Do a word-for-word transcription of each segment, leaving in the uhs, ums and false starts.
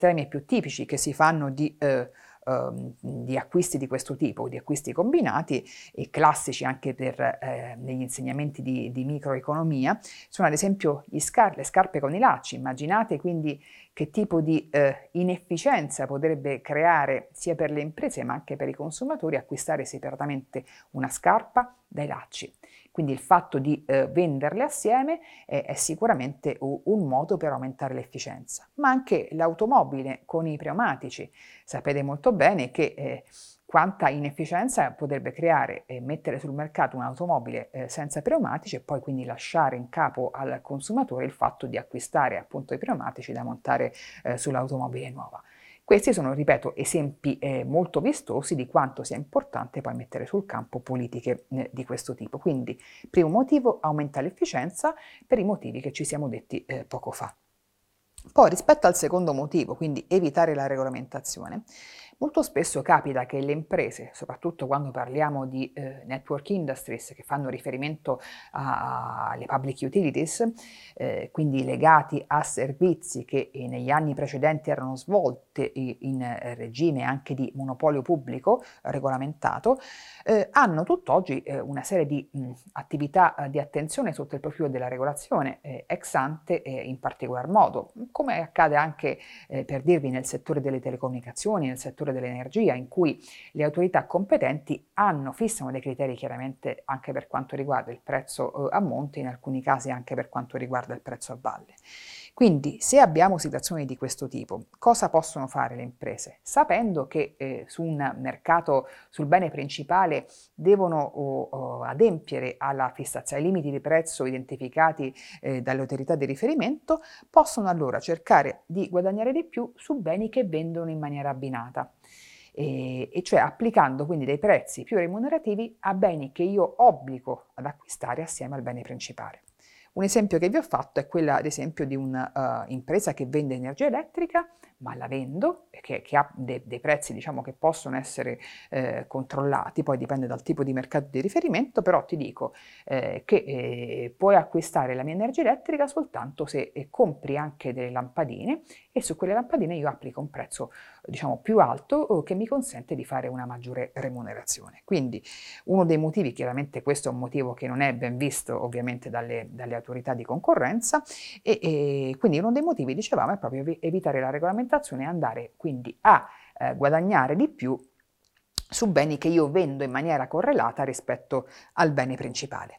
temi più tipici che si fanno di, eh, ehm, di acquisti di questo tipo, di acquisti combinati e classici anche per eh, negli insegnamenti di, di microeconomia, sono ad esempio gli scar- le scarpe con i lacci. Immaginate quindi che tipo di eh, inefficienza potrebbe creare sia per le imprese ma anche per i consumatori acquistare separatamente una scarpa dai lacci. Quindi il fatto di eh, venderle assieme è, è sicuramente u- un modo per aumentare l'efficienza, ma anche l'automobile con i pneumatici. Sapete molto bene che eh, quanta inefficienza potrebbe creare e mettere sul mercato un'automobile eh, senza pneumatici e poi quindi lasciare in capo al consumatore il fatto di acquistare appunto i pneumatici da montare eh, sull'automobile nuova. Questi sono, ripeto, esempi eh, molto vistosi di quanto sia importante poi mettere sul campo politiche eh, di questo tipo. Quindi, primo motivo, aumenta l'efficienza per i motivi che ci siamo detti eh, poco fa. Poi, rispetto al secondo motivo, quindi evitare la regolamentazione, molto spesso capita che le imprese, soprattutto quando parliamo di eh, network industries che fanno riferimento a- alle public utilities, eh, quindi legati a servizi che eh, negli anni precedenti erano svolte i- in eh, regime anche di monopolio pubblico eh, regolamentato, eh, hanno tutt'oggi eh, una serie di mh, attività eh, di attenzione sotto il profilo della regolazione eh, ex ante e in particolar modo, come accade anche eh, per dirvi nel settore delle telecomunicazioni, nel settore dell'energia, in cui le autorità competenti hanno, fissano dei criteri chiaramente anche per quanto riguarda il prezzo eh, a monte, in alcuni casi anche per quanto riguarda il prezzo a valle. Quindi, se abbiamo situazioni di questo tipo, cosa possono fare le imprese? Sapendo che eh, su un mercato, sul bene principale, devono oh, oh, adempiere alla fissazione, ai limiti di prezzo identificati eh, dalle autorità di riferimento, possono allora cercare di guadagnare di più su beni che vendono in maniera abbinata. E, e cioè applicando quindi dei prezzi più remunerativi a beni che io obbligo ad acquistare assieme al bene principale. Un esempio che vi ho fatto è quella, ad esempio, di un'impresa uh, che vende energia elettrica, ma la vendo, che, che ha de- dei prezzi, diciamo, che possono essere eh, controllati, poi dipende dal tipo di mercato di riferimento, però ti dico eh, che eh, puoi acquistare la mia energia elettrica soltanto se eh, compri anche delle lampadine e su quelle lampadine io applico un prezzo, diciamo, più alto eh, che mi consente di fare una maggiore remunerazione. Quindi uno dei motivi, chiaramente questo è un motivo che non è ben visto ovviamente dalle, dalle autorità di concorrenza e, e quindi uno dei motivi, dicevamo, è proprio evi- evitare la regolamentazione e andare quindi a eh, guadagnare di più su beni che io vendo in maniera correlata rispetto al bene principale.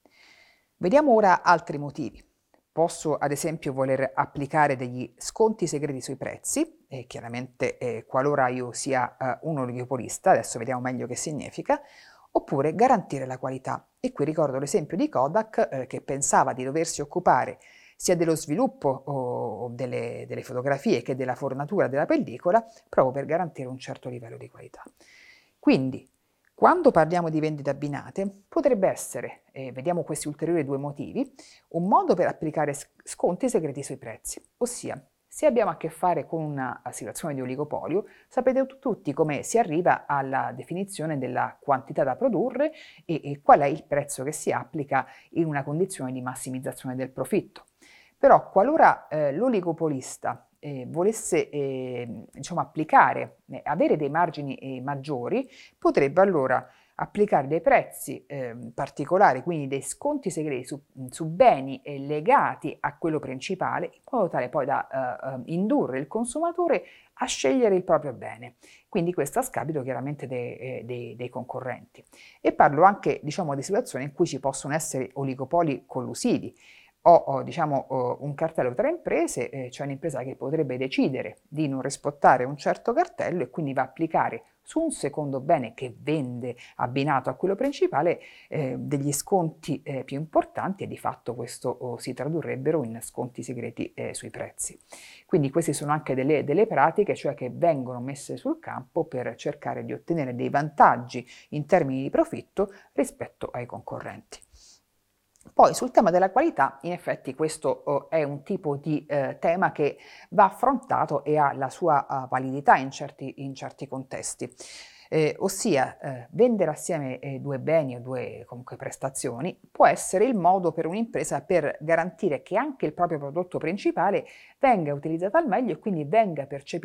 Vediamo ora altri motivi. Posso ad esempio voler applicare degli sconti segreti sui prezzi, e chiaramente eh, qualora io sia eh, un oligopolista, adesso vediamo meglio che significa, oppure garantire la qualità. E qui ricordo l'esempio di Kodak eh, che pensava di doversi occupare sia dello sviluppo o delle, delle fotografie che della fornatura della pellicola, proprio per garantire un certo livello di qualità. Quindi, quando parliamo di vendite abbinate, potrebbe essere, e vediamo questi ulteriori due motivi, un modo per applicare sconti segreti sui prezzi, ossia se abbiamo a che fare con una situazione di oligopolio, sapete tutti come si arriva alla definizione della quantità da produrre e, e qual è il prezzo che si applica in una condizione di massimizzazione del profitto. Però qualora eh, l'oligopolista eh, volesse eh, diciamo, applicare, eh, avere dei margini eh, maggiori, potrebbe allora applicare dei prezzi eh, particolari, quindi dei sconti segreti su, su beni eh, legati a quello principale, in modo tale poi da eh, indurre il consumatore a scegliere il proprio bene. Quindi questo a scapito chiaramente dei, eh, dei, dei concorrenti. E parlo anche, diciamo, di situazioni in cui ci possono essere oligopoli collusivi. Ho, ho, diciamo, ho un cartello tra imprese, eh, c'è un'impresa che potrebbe decidere di non rispettare un certo cartello e quindi va a applicare su un secondo bene che vende abbinato a quello principale eh, degli sconti eh, più importanti e di fatto questo oh, si tradurrebbero in sconti segreti eh, sui prezzi. Quindi queste sono anche delle, delle pratiche, cioè che vengono messe sul campo per cercare di ottenere dei vantaggi in termini di profitto rispetto ai concorrenti. Poi sul tema della qualità, in effetti questo uh, è un tipo di uh, tema che va affrontato e ha la sua uh, validità in certi, in certi contesti. eh, ossia eh, vendere assieme eh, due beni o due comunque prestazioni può essere il modo per un'impresa per garantire che anche il proprio prodotto principale venga utilizzato al meglio e quindi venga percepito